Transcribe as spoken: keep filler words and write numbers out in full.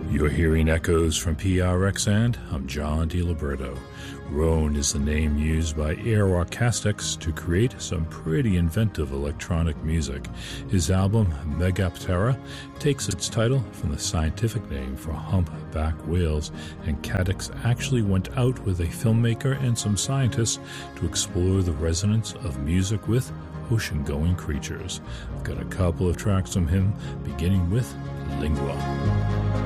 You're hearing echoes from P R X, and I'm John DiLiberto. Roan is the name used by Air Acoustics to create some pretty inventive electronic music. His album, Megaptera, takes its title from the scientific name for humpback whales, and Cadix actually went out with a filmmaker and some scientists to explore the resonance of music with ocean-going creatures. I've got a couple of tracks from him, beginning with Lingua.